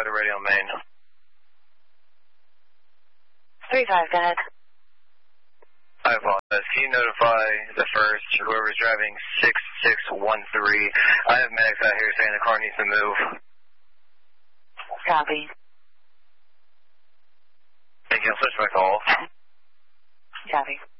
to radio main. 35, go ahead. I apologize. Can you notify the first, whoever's driving 6613? I have medics out here saying the car needs to move. Copy. Thank you. I'll switch my call. Copy.